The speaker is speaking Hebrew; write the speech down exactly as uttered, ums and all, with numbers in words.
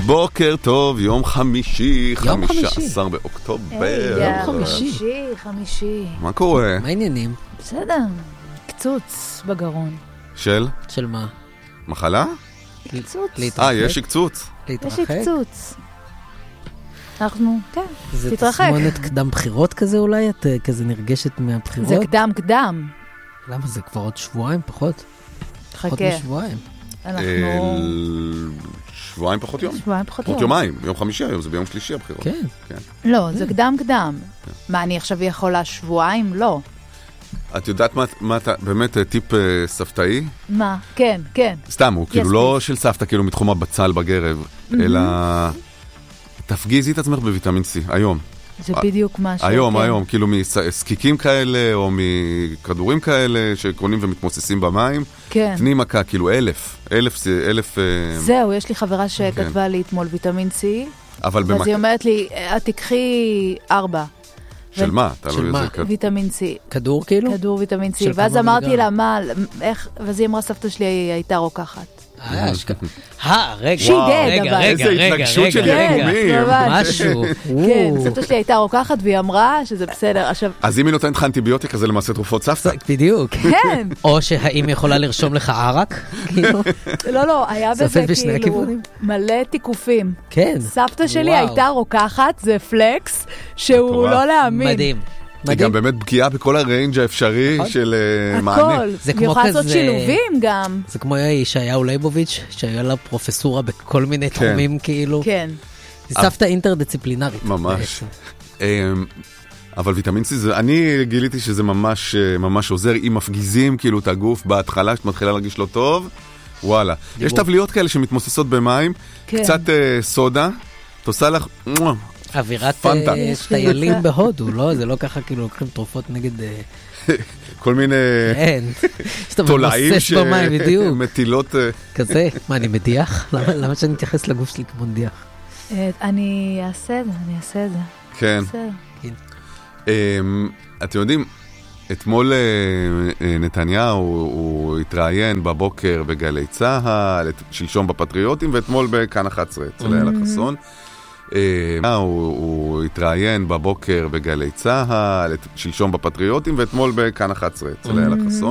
בוקר טוב, יום חמישי, חמישה עשר באוקטובר. יום חמישי, חמישי. מה קורה? מה העניינים? בסדר, קצוץ בגרון. של? של מה? מחלה? קצוץ. אה, יש קצוץ. יש לי קצוץ. אנחנו, כן, זה תתרחק. תסמונת קדם בחירות כזה אולי? את כזה נרגשת מהבחירות? זה קדם קדם. למה זה כבר עוד שבועיים פחות? פחות חכה. משבועיים. אנחנו... שבועיים פחות יום. שבועיים פחות יום. פחות יומיים. יום חמישי היום, זה ביום שלישי הבחירות. כן. לא, זה קדם קדם. מה, אני עכשיו יכולה שבועיים? לא. את יודעת מה אתה, באמת טיפ סבתאי? מה? כן, כן. סתם, הוא כאילו לא של סבתא, כאילו מתחום הבצל בגרב, אלא תפגיזי את עצמך בוויטמין C, היום. זה בדיוק מה ש... היום, היום, כאילו מסקיקים כאלה, או מכדורים כאלה, שקונים ומתמוססים במים. כן. תני מכה, כאילו אלף, אלף, אלף... זהו, יש לי חברה שכתבה לי אתמול ויטמין C, אבל במכה... אז היא אומרת לי, את תקחי ארבע. של מה? של מה? ויטמין C. כדור כאילו? כדור ויטמין C. ואז אמרתי לה, מה, איך, ואז היא אמרה, סבתא שלי הייתה רוקחת. אה, רגע, רגע, איזה התנגשות של יתומים. משהו. כן, סבתא שלי הייתה רוקחת והיא אמרה שזה בסדר. אז אם היא נותנת לך אנטיביוטיקה זה למעשה תרופות סבתא. בדיוק. כן. או שהאם יכולה לרשום לך ערק? לא, לא, היה בזה כאילו מלא תיקופים. כן. סבתא שלי הייתה רוקחת, זה פלקס, שהוא לא להאמין. מדהים. היא גם באמת פגיעה בכל הריינג' האפשרי של מענה. הכל, היא יכולה לעשות שילובים גם. זה כמו ישעיהו ליבוביץ' שהיה לה פרופסורה בכל מיני תחומים כאילו. כן. היא סבתא אינטרדיציפלינרית. ממש. אבל ויטמין C, אני גיליתי שזה ממש ממש עוזר, אם מפגיזים כאילו את הגוף בהתחלה, שאת מתחילה להרגיש לא טוב, וואלה. יש טבליות כאלה שמתמוססות במים, קצת סודה, תעושה לך... אווירת טיילים בהודו, לא? זה לא ככה כאילו לוקחים תרופות נגד... כל מיני תולעים שמטילות... כזה, מה, אני מדיח? למה שאני אתייחס לגוף שלי כמו מדיח? אני אעשה את זה, אני אעשה את זה. כן. אתם יודעים, אתמול נתניהו הוא התראיין בבוקר בגלי צהל, שלשום בפטריוטים, ואתמול בכאן אחת עשרה, אצל איילה חסון. הוא התראיין בבוקר בגלי צהל, שלשום בפטריוטים, ואתמול בכאן אחת עשרה, אצל איילה חסון.